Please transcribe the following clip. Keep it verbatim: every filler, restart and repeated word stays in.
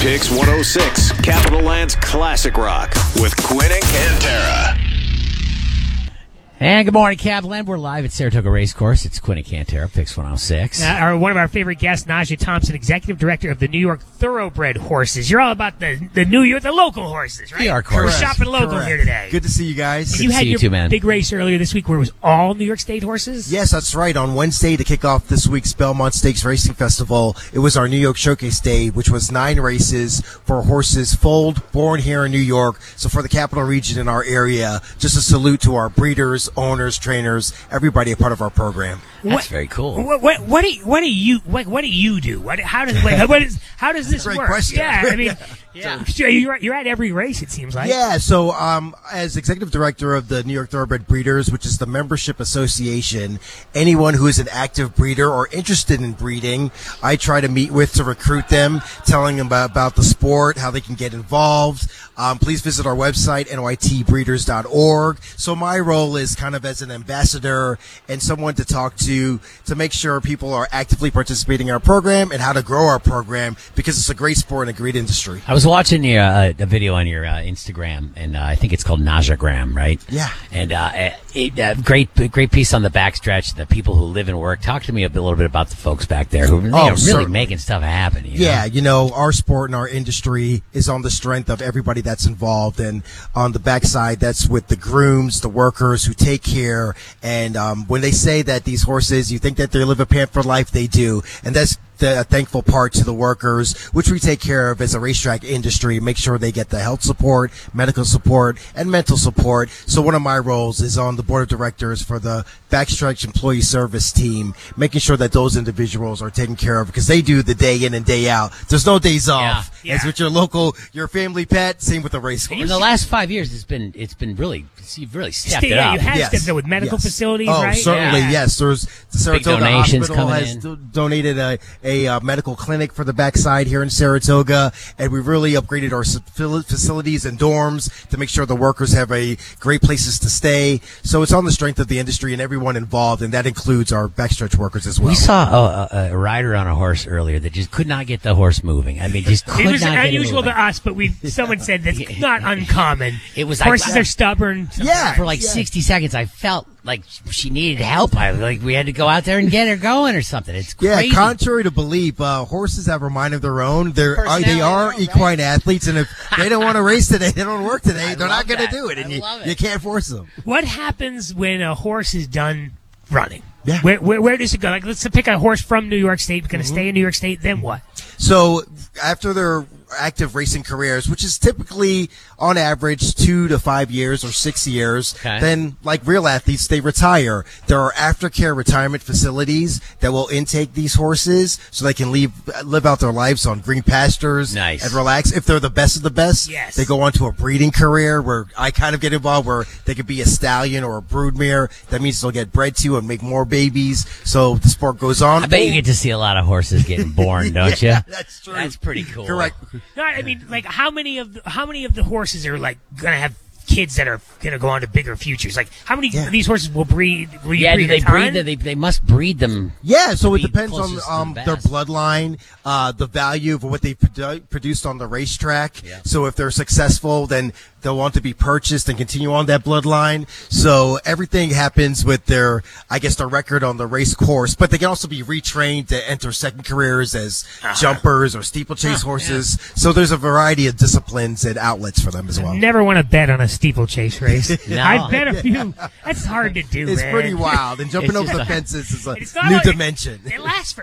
Pix one oh six, Capital Land's Classic Rock with Quinn and Cantera. And good morning, Cavland. We're live at Saratoga Racecourse. It's Quinn and Cantera, Pix one oh six. Uh, our, one of our favorite guests, Najee Thompson, Executive Director of the New York Thoroughbred Horses. You're all about the, the New York, the local horses, right? We are, We're correct. shopping local Correct. here today. Good to see you guys. And Good you to had see you your too, man. big race earlier this week where it was all New York State horses? Yes, that's right. On Wednesday to kick off this week's Belmont Stakes Racing Festival, it was our New York Showcase Day, which was nine races for horses foaled, born here in New York. So for the capital region in our area, just a salute to our breeders, owners, trainers, everybody a part of our program. That's What- very cool. What, what, what do you, what do you what, what do you do? What, how does like, what is how does this Great work? question. Yeah, I mean, Yeah. So you're you're at every race. It seems like. Yeah, so um, as executive director of the New York Thoroughbred Breeders, which is the membership association, anyone who is an active breeder or interested in breeding, I try to meet with to recruit them, telling them about, about the sport, how they can get involved. Um, please visit our website, N Y T breeders dot org. So my role is kind of as an ambassador and someone to talk to to make sure people are actively participating in our program and how to grow our program because it's a great sport and a great industry. I was watching your, uh, a video on your uh, Instagram, and uh, I think it's called Najagram, right? Yeah. And uh, it, uh, great great piece on the backstretch, the people who live and work. Talk to me a little bit about the folks back there who you know, really certainly. making stuff happen. You Yeah, know? you know, our sport and our industry is on the strength of everybody that's involved. And on the backside, that's with the grooms, the workers who take care. And um, when they say that these horses, you think that they live a Panther life, they do. And that's the thankful part to the workers, which we take care of as a racetrack industry, make sure they get the health support, medical support, and mental support. So one of my roles is on the board of directors for the Backstretch Employee Service Team, making sure that those individuals are taken care of because they do the day in and day out. There's no days off. Yeah. As with your local, your family pet, same with the race In course. the last five years, it's been it's been really you've really stepped Yeah, it up. you had Yes. stepped up with medical Yes. facilities, oh, right? certainly, Yeah. yes. There's the Saratoga donations Hospital coming has in. do- donated a, a uh, medical clinic for the backside here in Saratoga, and we really upgraded our facil- facilities and dorms to make sure the workers have a great places to stay. So it's on the strength of the industry and everyone involved, and that includes our backstretch workers as well. We saw a, a, a rider on a horse earlier that just could not get the horse moving. I mean, just could It was not get unusual it moving. to us, but we someone said that's not uncommon. It was- horses I- are stubborn. Yeah. For like Yeah. sixty seconds, I felt like she needed help. I like we had to go out there and get her going or something. It's Yeah, crazy. contrary to belief, uh, horses have a mind of their own. They're uh, Personality, they are right? equine athletes, and if they don't want to race today, they don't work today. I They're love not going to that. do it, and I you, love it. you can't force them. What happens when a horse is done running? Yeah. Where, where, where does it go? Like, let's pick a horse from New York State, going to Mm-hmm. stay in New York State, then what? So after their active racing careers, which is typically on average two to five years or six years, Okay. then like real athletes, they retire. There are aftercare retirement facilities that will intake these horses so they can leave, live out their lives on green pastures Nice. and relax. If they're the best of the best, Yes. they go on to a breeding career where I kind of get involved where they could be a stallion or a broodmare. That means they'll get bred to and make more babies. So the sport goes on. I bet you get to see a lot of horses getting born, don't Yeah, you? that's true. That's pretty cool. Correct. No, I mean, like, how many of the, how many of the horses are like going to have kids that are going to go on to bigger futures? Like, how many Yeah. of these horses will breed? Will you Yeah, breed do they a ton? breed them? They, they must breed them. Yeah, so to it be depends on closest to um, the their best. bloodline, uh, the value of what they produ- produced on the racetrack. Yeah. So if they're successful, then they'll want to be purchased and continue on that bloodline. So everything happens with their, I guess, their record on the race course. But they can also be retrained to enter second careers as jumpers or steeplechase horses. So there's a variety of disciplines and outlets for them as well. Never want to bet on a steeplechase race. No. I bet a few. That's hard to do, It's man. pretty wild, and jumping It's over just the a- fences is a It's not new like- dimension. It lasts